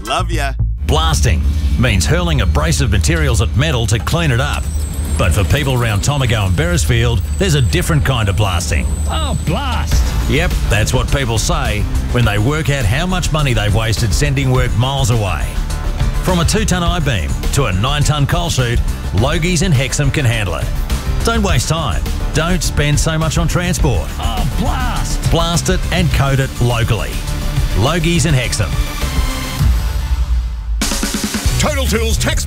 Love ya. Blasting means hurling abrasive materials at metal to clean it up. But for people around Tomago and Beresfield, there's a different kind of blasting. Oh, blast! Yep, that's what people say when they work out how much money they've wasted sending work miles away. From a 2-tonne I-beam to a 9-tonne coal chute, Logies and Hexham can handle it. Don't waste time. Don't spend so much on transport. Oh, blast! Blast it and coat it locally. Logies and Hexham. Total Tools tax